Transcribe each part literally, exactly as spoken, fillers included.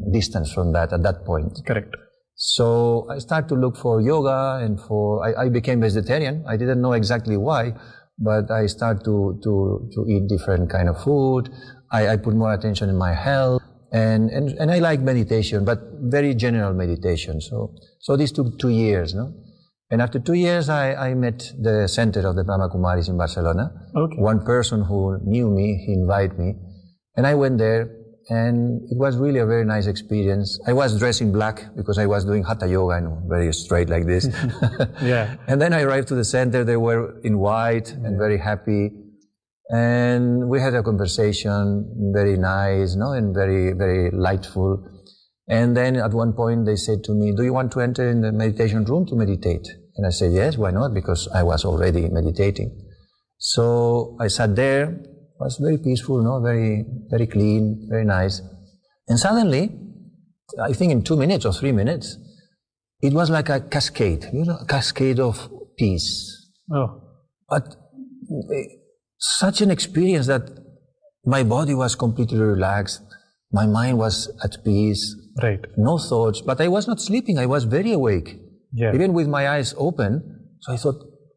distance from that at that point. Correct. So I started to look for yoga and for, I, I became vegetarian. I didn't know exactly why, but I started to, to, to eat different kind of food. I, I put more attention in my health and, and, and I like meditation, but very general meditation. So, so this took two years, no? And after two years, I, I met the center of the Brahma Kumaris in Barcelona. Okay. One person who knew me, he invited me. And I went there, and it was really a very nice experience. I was dressed in black because I was doing Hatha Yoga and very straight like this. Yeah. And then I arrived to the center. They were in white and yeah. very happy. And we had a conversation, very nice, no, and very, very lightful. And then at one point they said to me, do you want to enter in the meditation room to meditate? And I said, yes, why not? Because I was already meditating. So I sat there. It was very peaceful, no? Very, very clean, very nice. And suddenly, I think in two minutes or three minutes, it was like a cascade, you know, a cascade of peace. Oh. But such an experience that my body was completely relaxed. My mind was at peace. Right. No thoughts, but I was not sleeping. I was very awake. Yeah. Even with my eyes open. So I thought,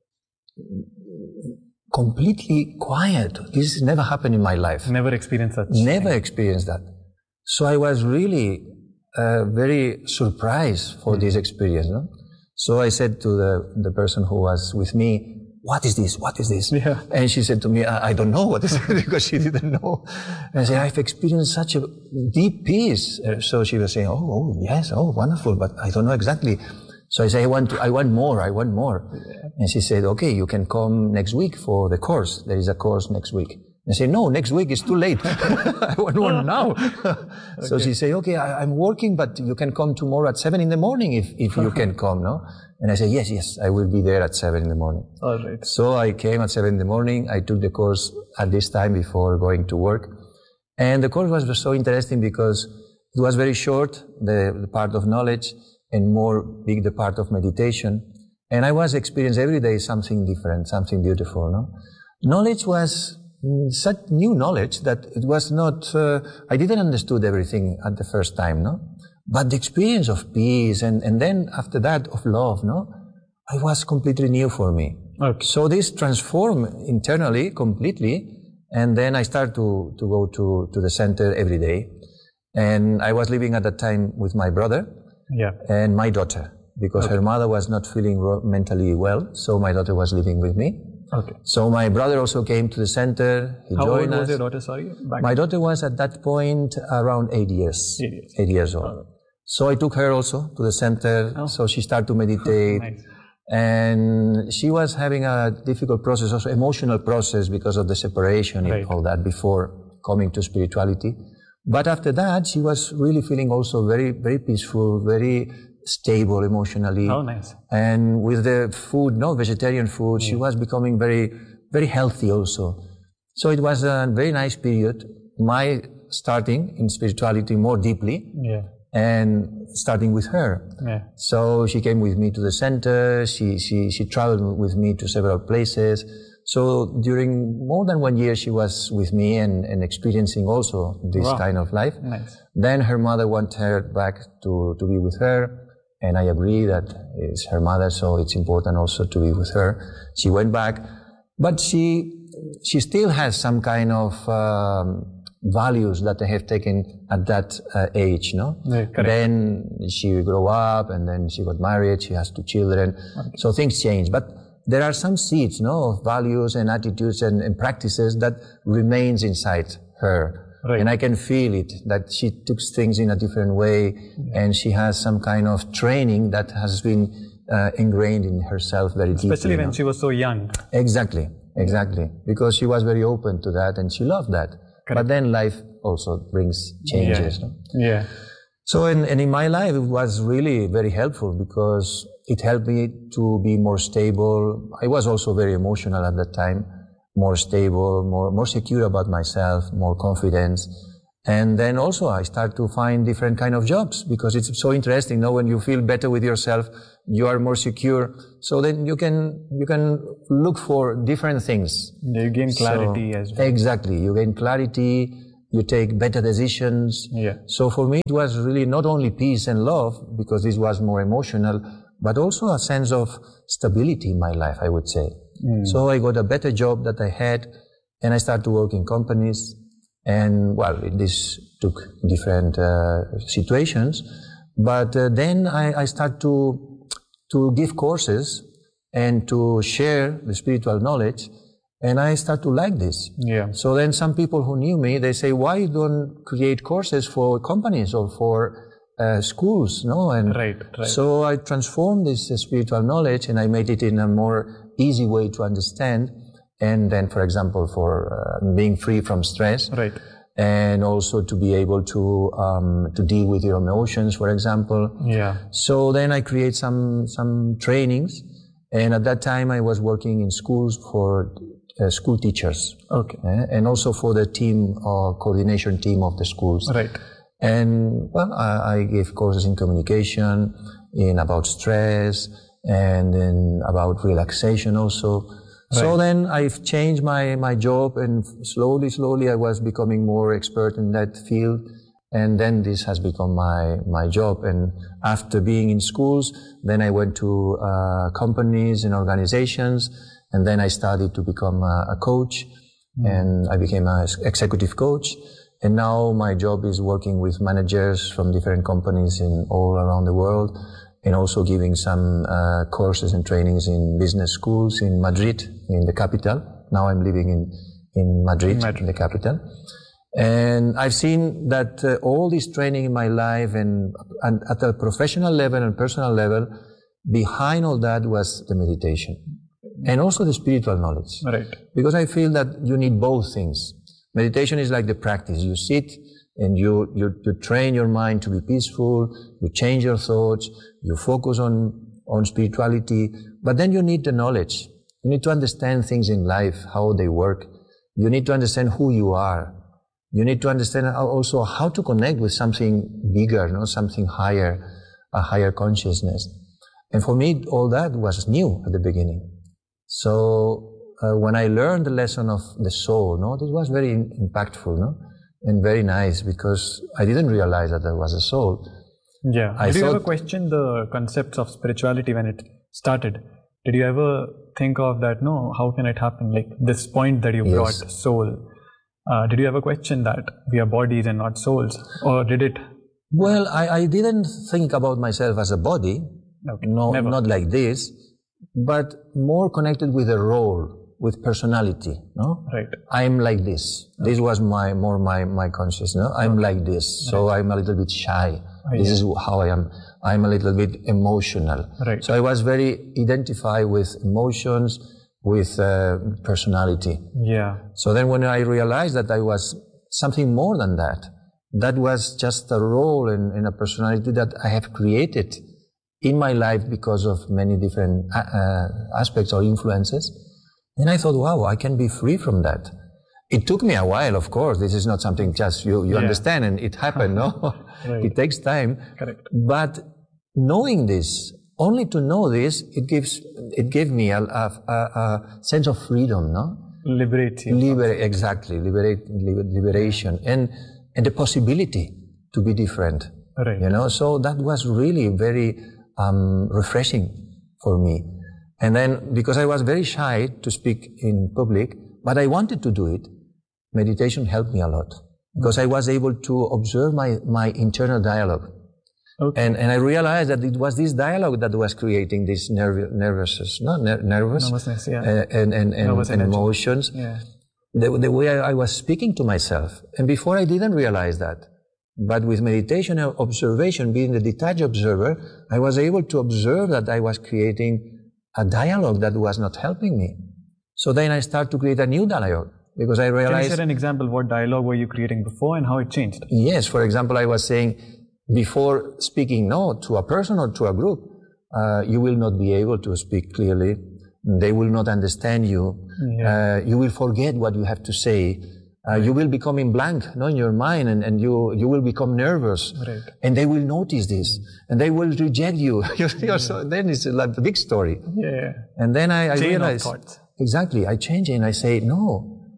completely quiet. This never happened in my life. Never experienced that. Never thing. experienced that. So I was really uh, very surprised for mm-hmm. this experience. No? So I said to the, the person who was with me, what is this? What is this? Yeah. And she said to me, I, I don't know what is it, because she didn't know. And I said, I've experienced such a deep peace. Uh, so she was saying, oh, oh, yes, oh, wonderful, but I don't know exactly. So I said, I want to, I want more, I want more. Yeah. And she said, okay, you can come next week for the course. There is a course next week. I said, no, next week is too late. I want one now. So okay. She said, okay, I, I'm working, but you can come tomorrow at seven in the morning if, if you can come, no? And I said, yes, yes, I will be there at seven in the morning. All right. So I came at seven in the morning. I took the course at this time before going to work. And the course was so interesting because it was very short, the, the part of knowledge, and more big the part of meditation. And I was experiencing every day something different, something beautiful, no? Knowledge was such new knowledge that it was not, uh, I didn't understood everything at the first time, no? But the experience of peace and, and then after that of love, no? It was completely new for me. Okay. So this transformed internally completely. And then I started to, to go to, to the center every day. And I was living at that time with my brother yeah. and my daughter because okay. her mother was not feeling mentally well. So my daughter was living with me. Okay. So my brother also came to the center. He How joined old was us. your daughter, sorry? Back My daughter was at that point around eight years. Eight years. Eight years old. Okay. So I took her also to the center. Oh. So she started to meditate. Nice. And she was having a difficult process, also emotional process because of the separation right. and all that before coming to spirituality. But after that, she was really feeling also very, very peaceful, very stable emotionally. Oh, nice. And with the food, no vegetarian food, yeah. she was becoming very, very healthy also. So it was a very nice period. My starting in spirituality more deeply. Yeah. And starting with her. Yeah. So she came with me to the center. She, she, she traveled with me to several places. So during more than one year, she was with me and, and experiencing also this wow. kind of life. Nice. Then her mother wanted her back to, to be with her. And I agree that it's her mother, so it's important also to be with her. She went back, but she, she still has some kind of, um, values that I have taken at that uh, age, no? Yeah, then she grew up and then she got married, she has two children. Okay. So things change. But there are some seeds, no, of values and attitudes and, and practices that remains inside her. Right. And I can feel it, that she took things in a different way yeah. and she has some kind of training that has been uh, ingrained in herself very deeply. Especially when no? she was so young. Exactly, exactly. Because she was very open to that and she loved that. Correct. But then life also brings changes. Yeah. No? yeah. So, in, and in my life, it was really very helpful because it helped me to be more stable. I was also very emotional at that time, more stable, more, more secure about myself, more confidence. And then also I start to find different kind of jobs because it's so interesting, you know, when you feel better with yourself, you are more secure. So then you can, you can look for different things. You gain clarity so, as well. Exactly. You gain clarity you take better decisions. Yeah. So for me, it was really not only peace and love, because this was more emotional, but also a sense of stability in my life, I would say. Mm. So I got a better job that I had, and I started to work in companies. And well, this took different uh, situations. But uh, then I, I started to, to give courses and to share the spiritual knowledge. And I start to like this. Yeah. So then some people who knew me, they say, why you don't create courses for companies or for uh, schools, no? And right, right. So I transformed this uh, spiritual knowledge and I made it in a more easy way to understand. And then, for example, for uh, being free from stress. Right. And also to be able to, um, to deal with your emotions, for example. Yeah. So then I create some, some trainings. And at that time I was working in schools for Uh, school teachers. Okay. Uh, and also for the team or coordination team of the schools. Right. And well, I, I gave courses in communication, in about stress, and in about relaxation also. Right. So then I've changed my, my job, and slowly, slowly I was becoming more expert in that field. And then this has become my, my job. And after being in schools, then I went to uh, companies and organizations. And then I started to become a, a coach, mm. and I became an executive coach. And now my job is working with managers from different companies in all around the world, and also giving some uh, courses and trainings in business schools in Madrid, in the capital. Now I'm living in, in Madrid, Madrid, in the capital. And I've seen that uh, all this training in my life, and, and at a professional level and personal level, behind all that was the meditation. And also the spiritual knowledge. Right. Because I feel that you need both things. Meditation is like the practice. You sit and you, you, you train your mind to be peaceful, you change your thoughts, you focus on, on spirituality, but then you need the knowledge. You need to understand things in life, how they work. You need to understand who you are. You need to understand also how to connect with something bigger, you know, something higher, a higher consciousness. And for me, all that was new at the beginning. So uh, when I learned the lesson of the soul, no, this was very impactful, no, and very nice, because I didn't realize that there was a soul. Yeah. I Did you thought, ever question the concepts of spirituality when it started? Did you ever think of that? No, how can it happen? Like this point that you yes. brought, soul. Uh, did you ever question that we are bodies and not souls, or did it? Well, I, I didn't think about myself as a body. Okay. No, Never. not like this. But more connected with a role, with personality, no? Right. I'm like this. Okay. This was my, more my, my consciousness, no? I'm okay. like this. So right. I'm a little bit shy. Oh, this yeah. is how I am. I'm a little bit emotional. Right. So I was very identified with emotions, with uh, personality. Yeah. So then when I realized that I was something more than that, that was just a role and, and a personality that I have created in my life because of many different uh, aspects or influences. And I thought, wow, I can be free from that. It took me a while, of course. This is not something just you, you yeah. understand and it happened, no? Right. It takes time. Correct. But knowing this, only to know this, it gives, it gave me a, a, a sense of freedom, no? Liberate you. Liber- exactly, liberate, liber- liberation and, and the possibility to be different. Right. You know, so that was really very Um, refreshing for me. And then, because I was very shy to speak in public, but I wanted to do it, meditation helped me a lot. Because I was able to observe my, my internal dialogue. Okay. And, and I realized that it was this dialogue that was creating this nerv- nervousness, no? Ner- nervous, nervousness, yeah. uh, and, and, and, nervous and emotions. Yeah. The, the way I, I was speaking to myself. And before I didn't realize that. But with meditation and observation, being the detached observer, I was able to observe that I was creating a dialogue that was not helping me. So then I started to create a new dialogue, because I realized... Can you share an example? What dialogue were you creating before and how it changed? Yes, for example, I was saying, before speaking no to a person or to a group, uh, you will not be able to speak clearly. They will not understand you. Yeah. Uh, you will forget what you have to say. Uh, you will become in blank, no, in your mind, and, and you, you will become nervous. Right. And they will notice this. And they will reject you. Yeah. So then it's like a big story. Yeah. And then I, I Chain realized... of thoughts. Exactly. I change it and I say, no,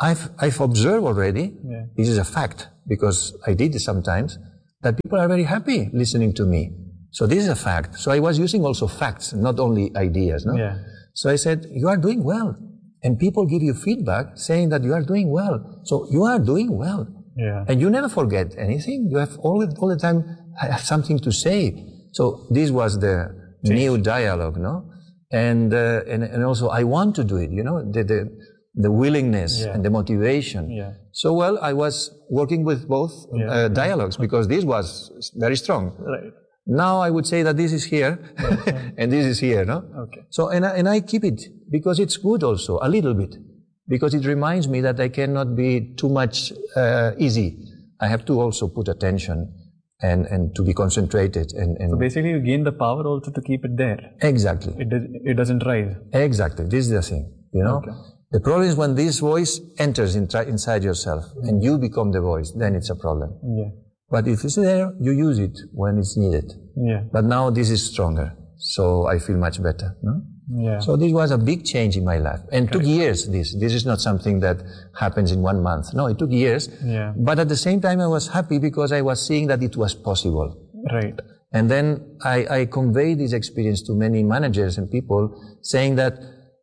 I've, I've observed already, Yeah. this is a fact, because I did it sometimes, that people are very happy listening to me. So this is a fact. So I was using also facts, not only ideas. No? Yeah. So I said, you are doing well. And people give you feedback saying that you are doing well. So you are doing well. Yeah. And you never forget anything. You have all the, all the time have something to say. So this was the Change. new dialogue, no? And, uh, and, and also I want to do it, you know, the, the, the willingness Yeah. and the motivation. Yeah. So, well, I was working with both Yeah. uh, dialogues because this was very strong. Right. Now I would say that this is here and this is here, no? Okay. So, and I, and I keep it because it's good also, a little bit, because it reminds me that I cannot be too much uh, easy. I have to also put attention and, and to be concentrated and, and So basically you gain the power also to keep it there. exactly, It, does, it doesn't rise. exactly. This is the thing, you know? Okay. The problem is when this voice enters in, inside yourself and you become the voice, then it's a problem. Yeah. But if it's there, you use it when it's needed. Yeah. But now this is stronger, so I feel much better. No? Yeah. So this was a big change in my life, and it took years. This this is not something that happens in one month. No, it took years. Yeah. But at the same time, I was happy because I was seeing that it was possible. Right. And then I, I conveyed this experience to many managers and people, saying that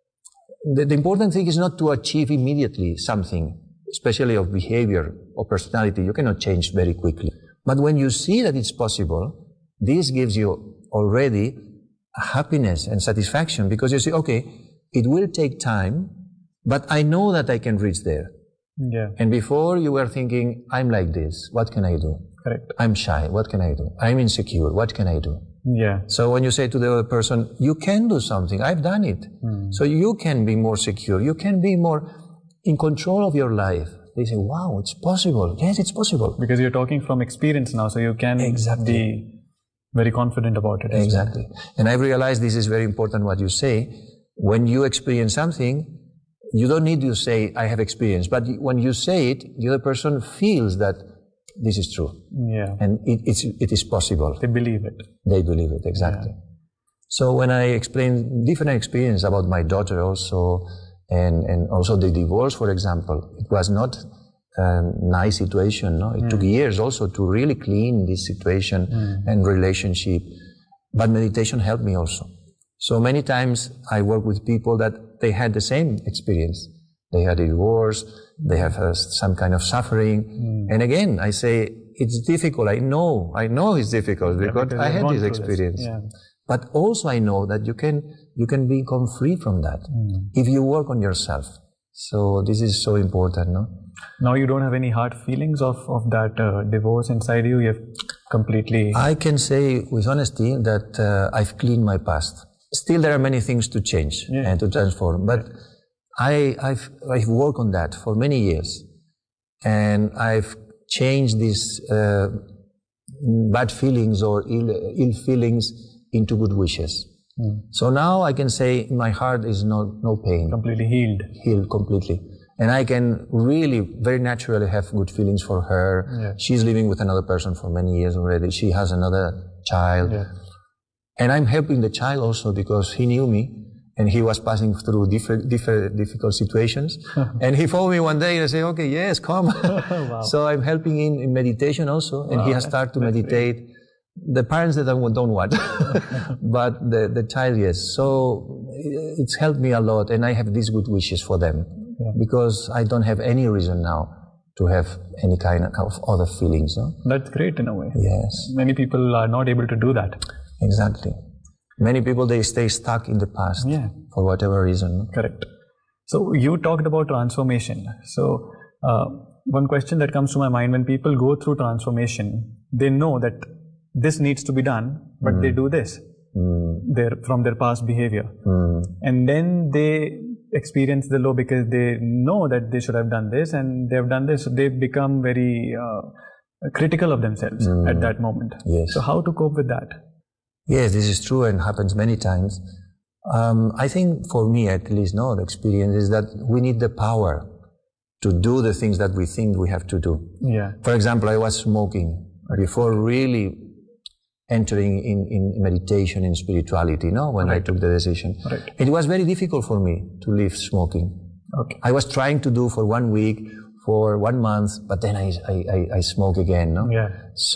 the, the important thing is not to achieve immediately something, especially of behavior or personality. You cannot change very quickly. But when you see that it's possible, this gives you already happiness and satisfaction because you say, okay, it will take time, but I know that I can reach there. Yeah. And before you were thinking, I'm like this, what can I do? Correct. I'm shy, what can I do? I'm insecure, what can I do? Yeah. So when you say to the other person, you can do something, I've done it. Mm. So you can be more secure, you can be more in control of your life. They say, wow, it's possible. Yes, it's possible. Because you're talking from experience now, so you can Exactly. be very confident about it. Exactly. And I realize this is very important what you say. When you experience something, you don't need to say, I have experience. But when you say it, the other person feels that this is true. Yeah. And it, it's, it is possible. They believe it. They believe it, exactly. Yeah. So when I explain different experience about my daughter also, and, and also the divorce, for example, it was not a nice situation, no? It Mm. took years also to really clean this situation Mm. and relationship. But meditation helped me also. So many times I work with people that they had the same experience. They had a divorce, they have uh, some kind of suffering. Mm. And again, I say, it's difficult. I know, I know it's difficult Yeah, because, because I you've had gone this through experience. Yeah. But also I know that you can, you can become free from that Mm. if you work on yourself. So this is so important, no? Now you don't have any hard feelings of, of that uh, divorce inside you. You have completely... I can say with honesty that uh, I've cleaned my past. Still there are many things to change Yeah. and to transform, but Yeah. I, I've, I've worked on that for many years. And I've changed these uh, bad feelings or ill, ill feelings into good wishes. Mm. So now I can say my heart is no, no pain, completely healed. healed completely. And I can really very naturally have good feelings for her. Yeah. She's living with another person for many years already. She has another child. Yeah. And I'm helping the child also because he knew me and he was passing through different, different difficult situations. And he phoned me one day and I said, okay, yes, come. Wow. So I'm helping in, in meditation also. And Wow, he has started to that's meditate. The parents that don't, don't want, but the, the child, yes. So it's helped me a lot and I have these good wishes for them Yeah. because I don't have any reason now to have any kind of other feelings. No? That's great in a way. Yes, Many people are not able to do that. exactly. Many people, they stay stuck in the past Yeah. for whatever reason. No? Correct. So you talked about transformation. So uh, one question that comes to my mind, when people go through transformation, they know that this needs to be done, but Mm. they do this Mm, their, from their past behavior. mm, And then they experience the low because they know that they should have done this and they have done this. So they become very uh, critical of themselves Mm. at that moment. yes. So how to cope with that? Yes, this is true and happens many times. Um, I think for me at least, no, the experience is that we need the power to do the things that we think we have to do. Yeah. For example, I was smoking before really entering in, in meditation, in spirituality, no, when I Right. took the decision. Right. It was very difficult for me to leave smoking. Okay. I was trying to do for one week, for one month, but then I, I, I, I smoke again. No? Yeah.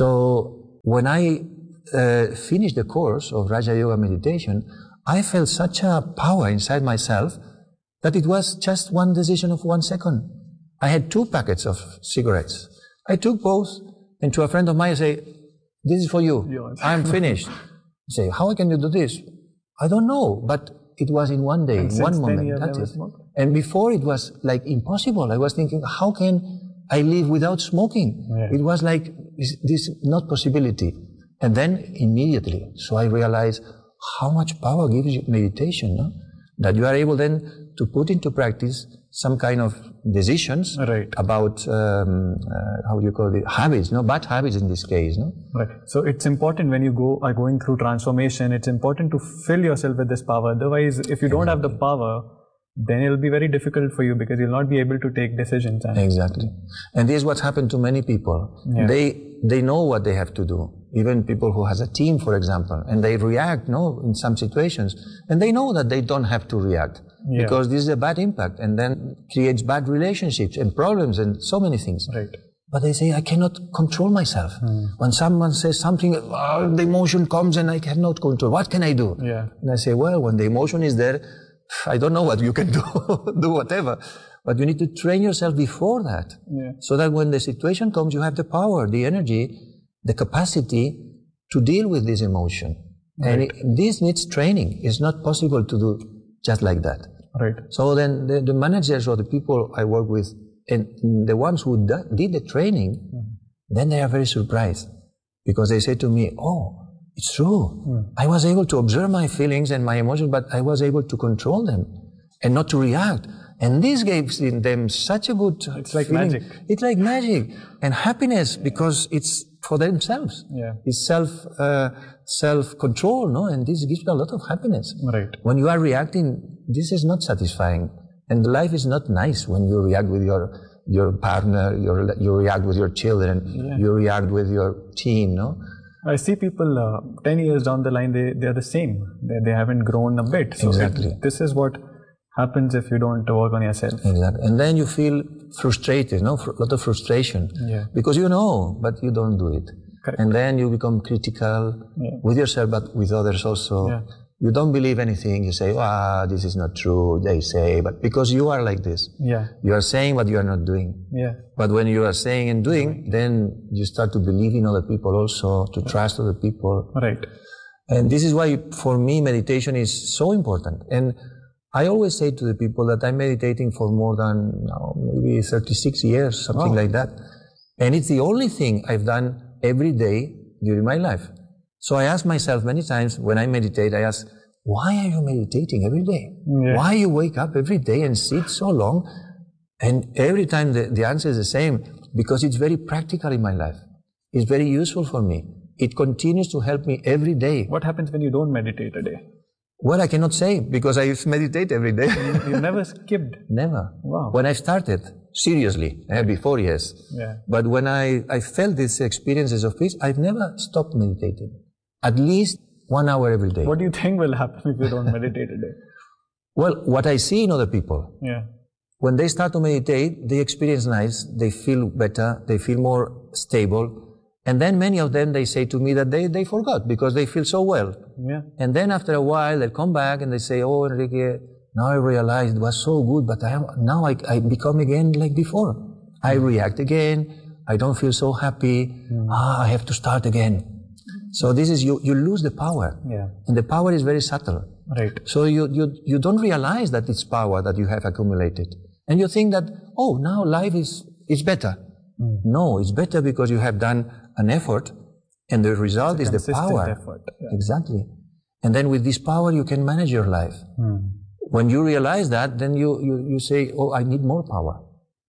So when I uh, finished the course of Raja Yoga meditation, I felt such a power inside myself that it was just one decision of one second. I had two packets of cigarettes. I took both, and to a friend of mine I say, this is for you. Yours. I'm finished. I say, how can you do this? I don't know, but it was in one day, and in one moment. You That's never it. smoked? And before it was like impossible. I was thinking, how can I live without smoking? Yeah. It was like, is this not possibility? And then immediately, so I realized how much power gives you meditation, no? That you are able then to put into practice some kind of decisions right. about, um, uh, how do you call it, habits, no? Bad habits in this case, no? Right. So it's important when you go are going through transformation, it's important to fill yourself with this power. Otherwise, if you don't have the power, then it'll be very difficult for you because you'll not be able to take decisions. And exactly. And this is what's happened to many people. Yeah. They they know what they have to do. Even people who has a team, for example, and they react, no, in some situations, and they know that they don't have to react yeah. because this is a bad impact and then creates bad relationships and problems and so many things. Right. But they say, I cannot control myself. Hmm. When someone says something, oh, the emotion comes and I cannot control. What can I do? Yeah. And I say, well, when the emotion is there, I don't know what you can do, do whatever. But you need to train yourself before that. Yeah. So that when the situation comes, you have the power, the energy, the capacity to deal with this emotion. Right. And it, this needs training. It's not possible to do just like that. Right. So then the, the managers or the people I work with, and the ones who da- did the training, mm-hmm. then they are very surprised because they say to me, oh, it's true. Mm. I was able to observe my feelings and my emotions, but I was able to control them and not to react. And this gives them such a good It's like feeling. magic. It's like magic. And happiness because it's for themselves. Yeah. It's self, uh, self-control, no? And this gives a lot of happiness. Right. When you are reacting, this is not satisfying. And life is not nice when you react with your, your partner, your, you react with your children, yeah. you react with your team, no? I see people uh, ten years down the line, they, they are the same. They, they haven't grown a bit. So exactly. It, this is what happens if you don't work on yourself. Exactly. And then you feel frustrated, no? A lot of frustration. Yeah. Because you know, but you don't do it. Correct. And then you become critical yeah. with yourself, but with others also. Yeah. You don't believe anything. You say, ah, this is not true, they say, but because you are like this. Yeah. You are saying what you are not doing. Yeah. But when you are saying and doing, right. then you start to believe in other people also, to trust other people. Right. And this is why, for me, meditation is so important. And I always say to the people that I'm meditating for more than no, maybe thirty-six years, something oh. like that. And it's the only thing I've done every day during my life. So I ask myself many times when I meditate, I ask, why are you meditating every day? Yeah. Why you wake up every day and sit so long? And every time the, the answer is the same, because it's very practical in my life. It's very useful for me. It continues to help me every day. What happens when you don't meditate a day? Well, I cannot say, because I meditate every day. You, you never skipped? Never. Wow. When I started, seriously, eh, before, yes. Yeah. But when I, I felt these experiences of peace, I've never stopped meditating. At least one hour every day. What do you think will happen if you don't meditate a day? Well, what I see in other people. Yeah. When they start to meditate, they experience nice, they feel better, they feel more stable. And then many of them, they say to me that they, they forgot because they feel so well. Yeah. And then after a while, they come back and they say, oh, Enrique, now I realize it was so good, but I am, now I, I become again like before. I react again. I don't feel so happy. Mm. Ah, I have to start again. So this is, you, you lose the power. Yeah. And the power is very subtle. Right. So you, you, you don't realize that it's power that you have accumulated. And you think that, oh, now life is, is better. Mm. No, it's better because you have done an effort and the result is the power. Effort. Yeah. Exactly. And then with this power, you can manage your life. Mm. When you realize that, then you, you, you say, oh, I need more power.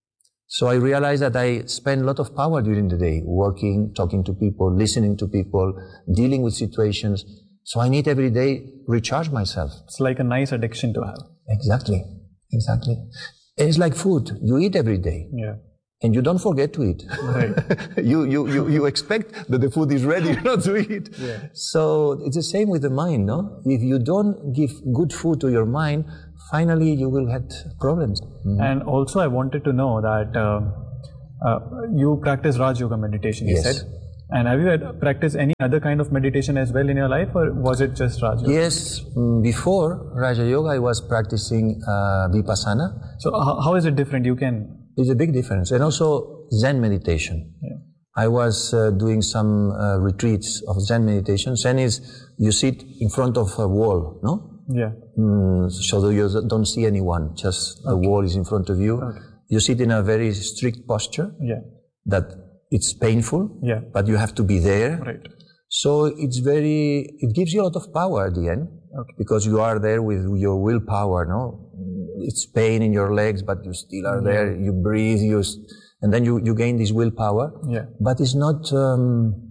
So I realized that I spend a lot of power during the day, working, talking to people, listening to people, dealing with situations. So I need every day recharge myself. It's like a nice addiction to have. Exactly. Exactly. And it's like food. You eat every day. Yeah. and you don't forget to eat. Right. you, you, you, you expect that the food is ready not to eat. Yeah. So it's the same with the mind, no? If you don't give good food to your mind, finally you will have problems. Mm. And also I wanted to know that uh, uh, you practice Raj Yoga meditation, you yes. said. And have you had practiced any other kind of meditation as well in your life, or was it just Raj Yoga? Yes, before Raja Yoga I was practicing uh, Vipassana. So how, how is it different? You can... It's a big difference. And also Zen meditation. Yeah. I was uh, doing some uh, retreats of Zen meditation. Zen is you sit in front of a wall, no? Yeah. Mm, so that you don't see anyone, just the okay. wall is in front of you. Okay. You sit in a very strict posture. Yeah. That it's painful, yeah. but you have to be there. Right. So it's very, it gives you a lot of power at the end. Okay. Because you are there with your willpower, no? It's pain in your legs, but you still are yeah. there. You breathe, you, and then you, you gain this willpower. Yeah. But it's not, um,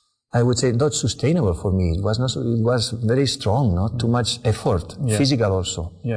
I would say, not sustainable for me. It was not, it was very strong, not too much effort, yeah. physical also. Yeah.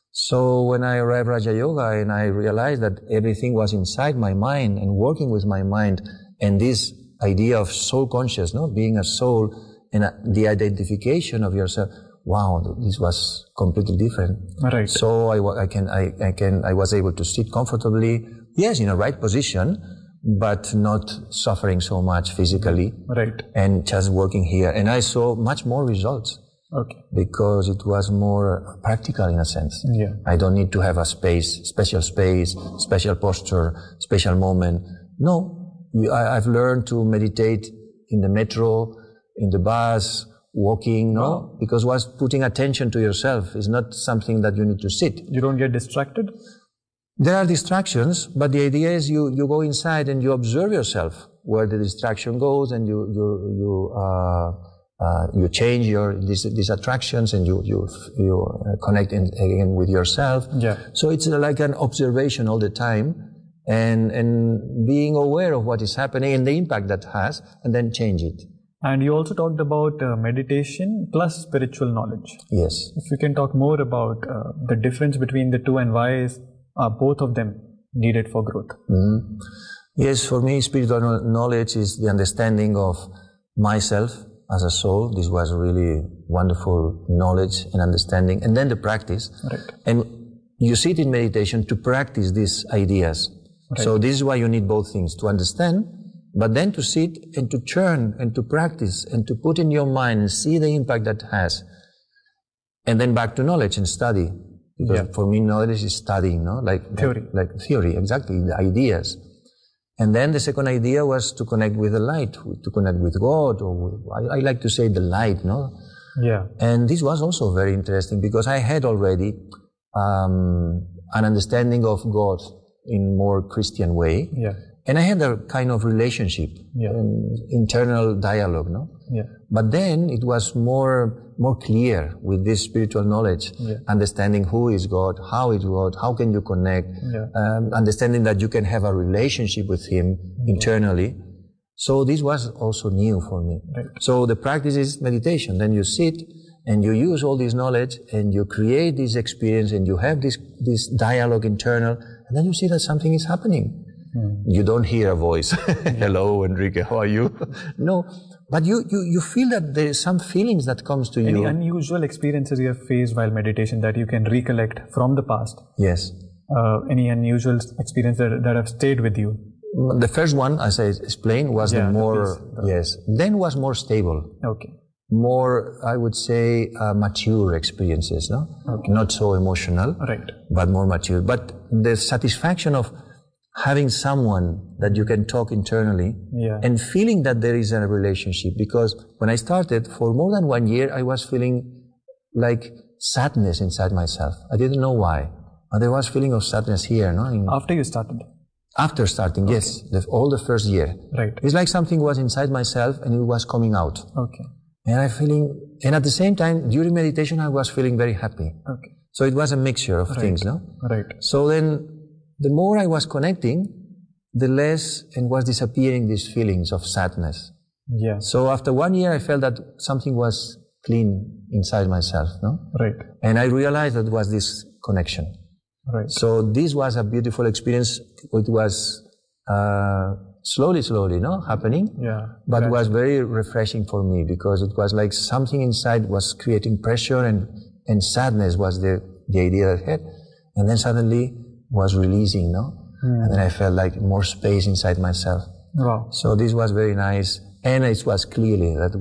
So when I arrived Raja Yoga and I realized that everything was inside my mind and working with my mind, and this idea of soul conscious, no, being a soul and a, the identification of yourself. Wow, this was completely different. Right. So I, I can, I, I can, I was able to sit comfortably, yes, in a right position, but not suffering so much physically. Right. And just working here. And I saw much more results. Okay. Because it was more practical in a sense. Yeah. I don't need to have a space, special space, special posture, special moment. No, I, I've learned to meditate in the metro, in the bus, walking, no? Oh. Because was putting attention to yourself is not something that you need to sit. You don't get distracted? There are distractions, but the idea is you, you go inside and you observe yourself where the distraction goes, and you, you, you, uh, uh, you change your, these, these attractions, and you, you, you connect in, again with yourself. Yeah. So it's like an observation all the time, and, and being aware of what is happening and the impact that has, and then change it. And you also talked about uh, meditation plus spiritual knowledge. Yes. If you can talk more about uh, the difference between the two, and why is uh, both of them needed for growth? Mm-hmm. Yes, for me, spiritual knowledge is the understanding of myself as a soul. This was really wonderful knowledge and understanding. And then the practice. Right. And you sit in meditation to practice these ideas. Right. So this is why you need both things, to understand, but then to sit and to churn and to practice and to put in your mind and see the impact that has. And then back to knowledge and study. Because yeah. for me, knowledge is studying, no? Like theory. Like, like theory, exactly, the ideas. And then the second idea was to connect with the light, to connect with God, or with, I, I like to say the light, no? Yeah. And this was also very interesting because I had already um, an understanding of God in more Christian way. Yeah. And I had a kind of relationship, yeah. an internal dialogue, no? Yeah. But then it was more, more clear with this spiritual knowledge, yeah. understanding who is God, how is God, how can you connect, yeah. um, understanding that you can have a relationship with Him yeah. internally. So this was also new for me. Right. So the practice is meditation. Then you sit and you use all this knowledge and you create this experience and you have this, this dialogue internal, and then you see that something is happening. Mm. You don't hear a voice. Hello, Enrique, how are you? No, but you, you, you feel that there is some feelings that comes to Any you. Any unusual experiences you have faced while meditation that you can recollect from the past? Yes. Uh, any unusual experience that, that have stayed with you? The first one, as I explained, was yeah, the more, the the yes, then was more stable. Okay. More, I would say, uh, mature experiences, no? Okay. Not so emotional. Right. But more mature. But the satisfaction of having someone that you can talk internally yeah. and feeling that there is a relationship. Because when I started, for more than one year, I was feeling like sadness inside myself. I didn't know why. But there was feeling of sadness here, no? In, After you started? After starting, okay. yes. The, all the first year. Right. It's like something was inside myself and it was coming out. Okay. And I feeling, and at the same time, during meditation, I was feeling very happy. Okay. So it was a mixture of right. things, no? Right. So then, the more I was connecting, the less and was disappearing these feelings of sadness. Yeah. So after one year, I felt that something was clean inside myself, no? Right. And I realized that was this connection. Right. So this was a beautiful experience. It was uh, slowly, slowly, no, happening. Yeah. But Gotcha. it was very refreshing for me because it was like something inside was creating pressure and, and sadness was the, the idea I had. And then suddenly was releasing, no? Mm. And then I felt like more space inside myself. Wow. So this was very nice. And it was clearly that